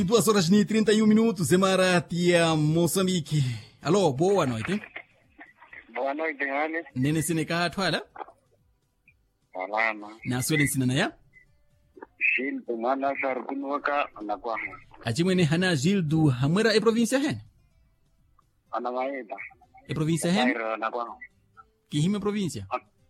2 horas e 31 minutos, Emaratia, Moçambique. Alô, boa noite. Boa noite, Hane. Nene sineka twala? Salama. Na swele sinana ya? Shildo mana sarkunuaka anakwaha. Achimwene hana Gildo hamwera e província hen? Anamaeda. E província hen? Bairro anakwaha. Kihime província?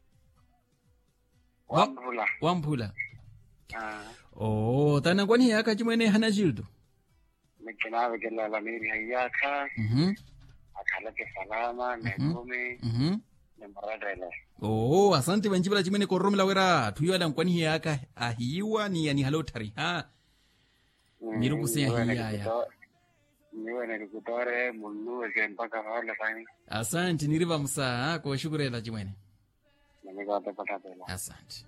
Wambula. Wampula. Oh, tana kwani yaka chimwene hana Gildo? Mikinawe kila lamiri hayaka. Akala ke salama, nekumi. Nembaradele. Oh, asante banjibala chimwene koromela wera. Tuyo ala kwani yaka ahiwa ni halotari. Ha. Miruku se ahiyaya. Niwe nikutore mulu eke mpaka wale fani. Asante niriva msa kwa shukurela chimwene. Nimegata patatela. Asante.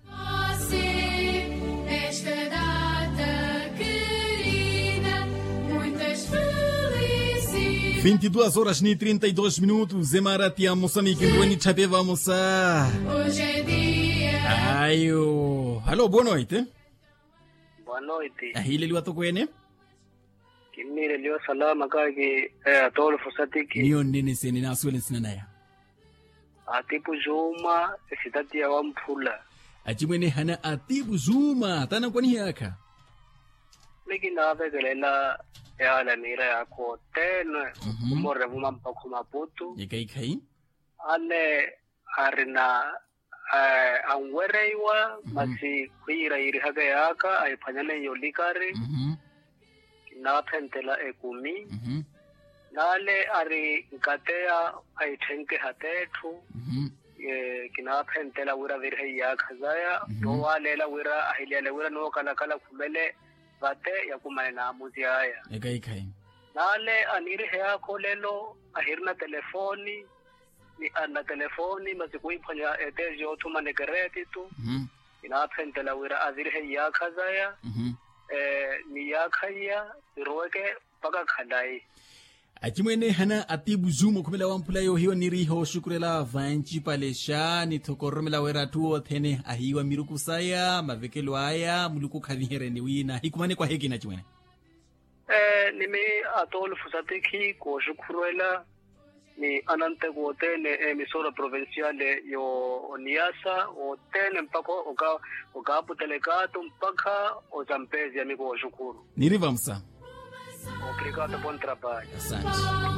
Nesta data querida, muitas felicidades. 22 horas e 32 minutos, Emaratia, Moçambique, Ruani Chapeva, Moça. Hoje é dia. Ayo. Alô, boa noite. Boa noite. Ahile liwa tokwene? Kimire leo salama kaki atolo fusatiki. Niyo nene sene na swele sinanaya. Atipu Juma sitati ya Wampula. Achimwene hana atibu Zuma, tana kwani yaka? Leki nave gelela ya la mira ya ko tena umore vuma mpako Maputo. Ikai. Ale arina anwereiwa masi kuira iri haga yaka aipanyane yolikari. Na pentela ekumi. Nale ari nkatea aitenke hatetu. Kina pentela wira virhe ya kazaya. Doa lela wira ahiliale wira no kala kumele bate ya kumaina muzi haya. Ikai. Nale aniri hea kolelo ahirna telefoni. Ni ana telefoni mazikui panya eteji otuma negereti tu. Kina pentela wira avirhe ya kazaya. Ni ya kaya roke paka khandai. Achimwene hana atibu Zuma kumela wampula yo hiyo niriho shukurela vanchi palesha ni tokoromela wera tuo thene ahiwa miruku saya mavekelo aya muluku khavihere ni wina hikumane kwa heki na chimwene. Nime atol fusateki ko shukurela ni anante gote ne emisora provinciale yo Niasa o tene mpako oka putelekato mpaka o Zambezi amigo shukuru. Niriva msa. Obrigado, bom trabalho. Asante.